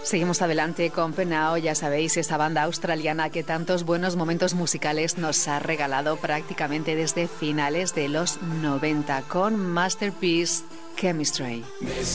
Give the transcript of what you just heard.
Seguimos adelante con Penao, ya sabéis, esa banda australiana que tantos buenos momentos musicales nos ha regalado prácticamente desde finales de los 90 con Masterpiece Chemistry.